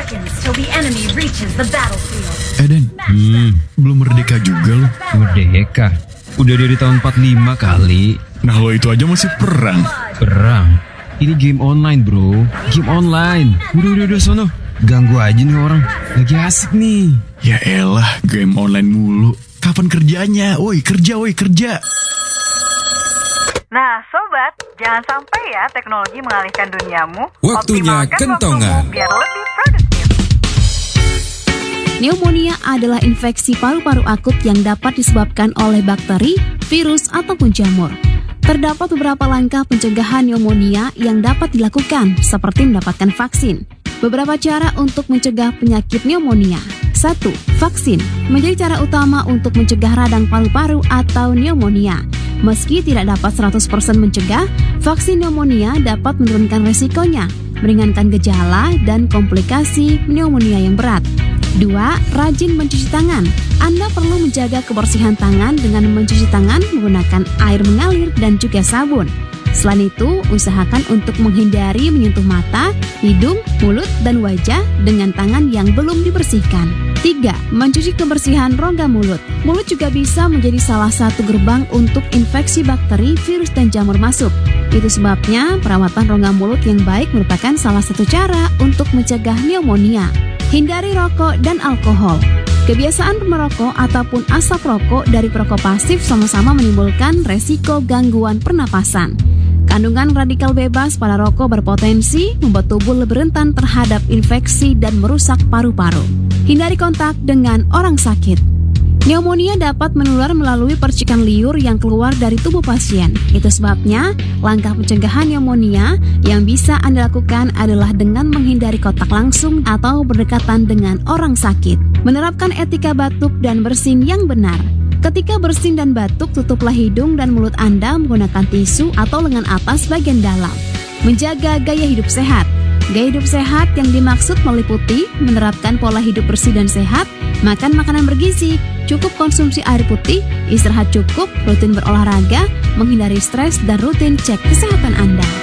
seconds till the enemy reaches the battlefield. Dan, belum merdeka juga lo. Merdeka? Udah dari tahun 45 kali. Nah lo itu aja masih perang. Perang? Ini game online bro. Game online. Udah sono. Ganggu aja nih orang. Lagi asik nih. Ya elah, game online mulu. Kapan kerjanya? Woi kerja. Nah, sobat, jangan sampai ya teknologi mengalihkan duniamu. Waktunya Optimalkan kentongan. waktumu biar lebih produktif. Pneumonia adalah infeksi paru-paru akut yang dapat disebabkan oleh bakteri, virus, ataupun jamur. Terdapat beberapa langkah pencegahan pneumonia yang dapat dilakukan, seperti mendapatkan vaksin. Beberapa cara untuk mencegah penyakit pneumonia. 1. Vaksin menjadi cara utama untuk mencegah radang paru-paru atau pneumonia. Meski tidak dapat 100% mencegah, vaksin pneumonia dapat menurunkan resikonya, meringankan gejala dan komplikasi pneumonia yang berat. 2. Rajin mencuci tangan. Anda perlu menjaga kebersihan tangan dengan mencuci tangan menggunakan air mengalir dan juga sabun. Selain itu, usahakan untuk menghindari menyentuh mata, hidung, mulut, dan wajah dengan tangan yang belum dibersihkan. 3. Mencuci kebersihan rongga mulut. Mulut juga bisa menjadi salah satu gerbang untuk infeksi bakteri, virus, dan jamur masuk. Itu sebabnya perawatan rongga mulut yang baik merupakan salah satu cara untuk mencegah pneumonia. Hindari rokok dan alkohol. Kebiasaan merokok ataupun asap rokok dari perokok pasif sama-sama menimbulkan resiko gangguan pernapasan. Kandungan radikal bebas pada rokok berpotensi membuat tubuh lebih rentan terhadap infeksi dan merusak paru-paru. Hindari kontak dengan orang sakit. Pneumonia dapat menular melalui percikan liur yang keluar dari tubuh pasien. Itu sebabnya, langkah pencegahan pneumonia yang bisa Anda lakukan adalah dengan menghindari kontak langsung atau berdekatan dengan orang sakit. Menerapkan etika batuk dan bersin yang benar. Ketika bersin dan batuk, tutuplah hidung dan mulut Anda menggunakan tisu atau lengan atas bagian dalam. Menjaga gaya hidup sehat. Gaya hidup sehat yang dimaksud meliputi menerapkan pola hidup bersih dan sehat, makan makanan bergizi, cukup konsumsi air putih, istirahat cukup, rutin berolahraga, menghindari stres, dan rutin cek kesehatan Anda.